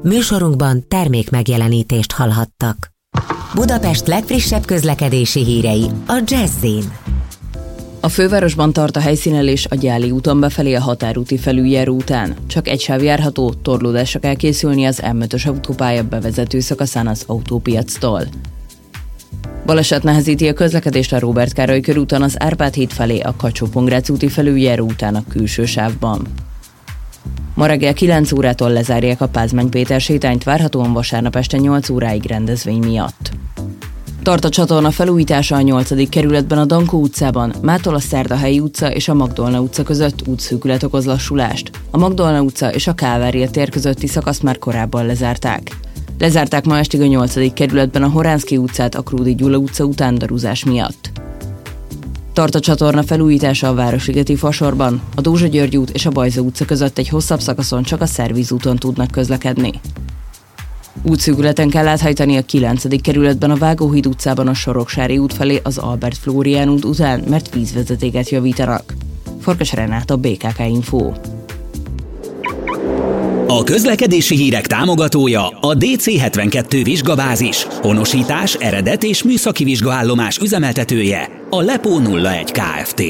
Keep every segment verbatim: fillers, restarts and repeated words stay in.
Műsorunkban termék megjelenítést hallhattak. Budapest legfrissebb közlekedési hírei a Jazz-in. A fővárosban tart a helyszínelés a Gyáli úton befelé a határúti felüljáró után. Csak egy sáv járható, torlódásra kell készülni az M ötös autópálya bevezető szakaszán az autópiactól. Baleset nehezíti a közlekedést a Róbert Károly körúton az Árpád híd felé a Kacsó-Pongrác úti felüljáró után a külső sávban. Ma reggel kilenc órától lezárják a Pázmány Péter sétányt, várhatóan vasárnap este nyolc óráig rendezvény miatt. Tart a csatorna felújítása a nyolcadik kerületben a Dankó utcában, mától a Szerdahelyi utca és a Magdolna utca között útszűkület okoz lassulást. A Magdolna utca és a Kálvária tér közötti szakaszt már korábban lezárták. Lezárták ma estig a nyolcadik kerületben a Horánszky utcát a Krúdy Gyula utca után darúzás miatt. Tart a csatorna felújítása a Városligeti Fasorban, a Dózsa György út és a Bajza utca között egy hosszabb szakaszon csak a Szervíz úton tudnak közlekedni. Útszűkületen kell áthajtani a kilencedik kerületben a Vágóhíd utcában a Soroksári út felé az Albert Flórián út után, mert vízvezetéket javítanak. Farkas Renáta, bé ká ká Info. A közlekedési hírek támogatója a dé cé hetvenkettő vizsgabázis, honosítás, eredet és műszaki vizsgaállomás üzemeltetője, a Lepó nulla egy Kft.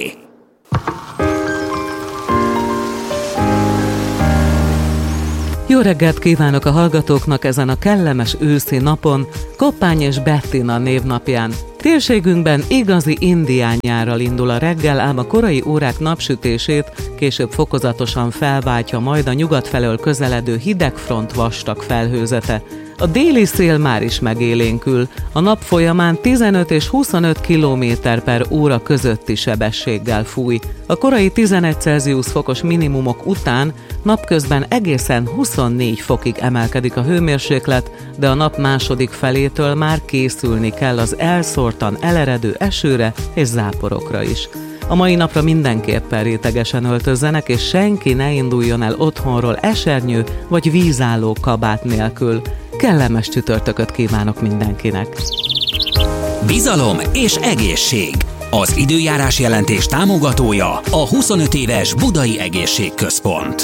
Jó reggelt kívánok a hallgatóknak ezen a kellemes őszi napon, Koppány és Bettina névnapján. Térségünkben igazi indián nyárral indul a reggel, ám a korai órák napsütését később fokozatosan felváltja majd a nyugat felől közeledő hidegfront vastag felhőzete. A déli szél már is megélénkül, a nap folyamán tizenöt és huszonöt kilométer per óra közötti sebességgel fúj. A korai tizenegy Celsius fokos minimumok után napközben egészen huszonnégy fokig emelkedik a hőmérséklet, de a nap második felétől már készülni kell az elszórtan eleredő esőre és záporokra is. A mai napra mindenképpen rétegesen öltözzenek, és senki ne induljon el otthonról esernyő vagy vízálló kabát nélkül. Kellemes csütörtököt kívánok mindenkinek! Bizalom és egészség. Az időjárás jelentés támogatója a huszonöt éves Budai Egészségközpont.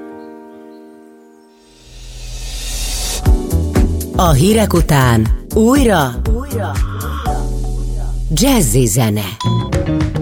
A hírek után újra, újra. Jazzy zene.